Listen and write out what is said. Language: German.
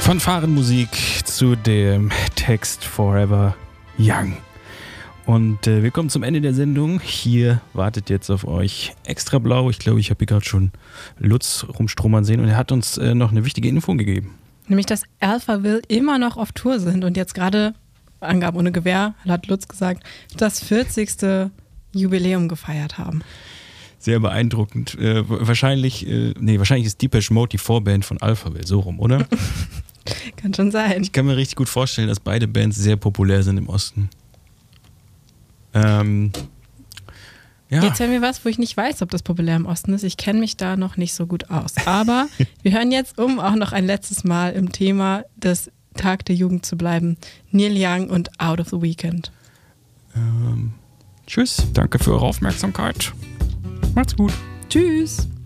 Fanfarenmusik zu dem Text Forever Young. Und wir kommen zum Ende der Sendung. Hier wartet jetzt auf euch Extra Blau. Ich glaube, ich habe hier gerade schon Lutz rumstromern sehen und er hat uns noch eine wichtige Info gegeben. Nämlich, dass Alphaville immer noch auf Tour sind und jetzt gerade, Angaben ohne Gewähr, hat Lutz gesagt, das 40. Jubiläum gefeiert haben. Sehr beeindruckend. Wahrscheinlich ist Depeche Mode die Vorband von Alphaville, so rum, oder? Kann schon sein. Ich kann mir richtig gut vorstellen, dass beide Bands sehr populär sind im Osten. Ja. Jetzt hören wir was, wo ich nicht weiß, ob das populär im Osten ist. Ich kenne mich da noch nicht so gut aus. Aber wir hören jetzt, um auch noch ein letztes Mal im Thema des Tag der Jugend zu bleiben, Neil Young und Out of the Weekend. Tschüss, danke für eure Aufmerksamkeit. Macht's gut. Tschüss.